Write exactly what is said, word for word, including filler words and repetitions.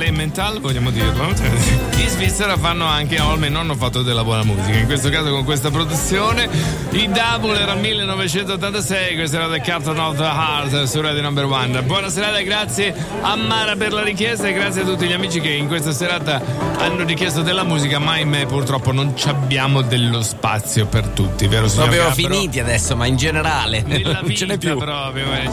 Metal, vogliamo dirlo. In Svizzera fanno anche, o almeno hanno fatto della buona musica. In questo caso con questa produzione. I Double era millenovecentottantasei, questa era The Carton of the Heart su Radio Number One. Buona serata, grazie a Mara per la richiesta e grazie a tutti gli amici che in questa serata hanno richiesto della musica, ma ahimè purtroppo non ci abbiamo dello spazio per tutti, vero signor Proprio Gabbro? finiti adesso, ma in generale Nella non ce n'è vita più proprio.